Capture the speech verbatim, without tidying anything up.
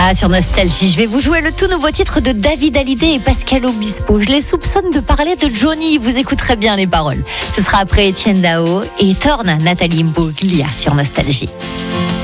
Ah, sur Nostalgie, je vais vous jouer le tout nouveau titre de David Hallyday et Pascal Obispo. Je les soupçonne de parler de Johnny, vous écouterez bien les paroles. Ce sera après Etienne Dao et Torn, Nathalie Imbruglia sur Nostalgie.